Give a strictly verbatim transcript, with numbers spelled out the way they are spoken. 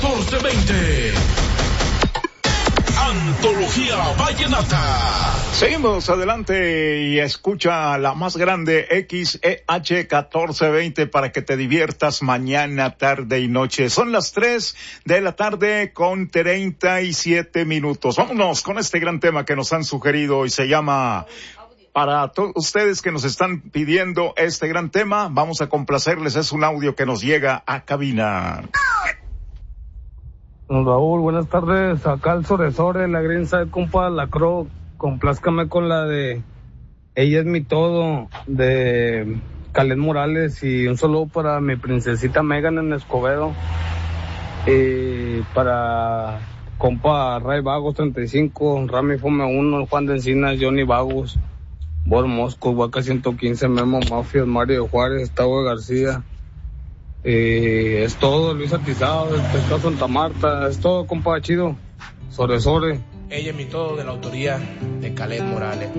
catorce veinte. Antología Vallenata. Seguimos adelante y escucha la más grande X E H catorce veinte para que te diviertas mañana, tarde y noche. Son las tres de la tarde con treinta y siete minutos. Vámonos con este gran tema que nos han sugerido y se llama... Para todos ustedes que nos están pidiendo este gran tema, vamos a complacerles. Es un audio que nos llega a cabina. Don Raúl, buenas tardes. Acá el Sore Sore, la grinza de compa La Cro. Complázcame con la de Ella es mi todo, de Caled Morales. Y un saludo para mi princesita Megan en Escobedo. Y para compa Ray Vagos treinta y cinco, Rami Fome uno, Juan de Encinas, Johnny Vagos, Bor Mosco, Vaca ciento quince, Memo Mafias, Mario Juárez, Tavo García. Eh, es todo, Luis Atizado, el Pescado Santa Marta, es todo, compa, chido. Sore Sore. Ella es mi todo, de la autoría de Caled Morales.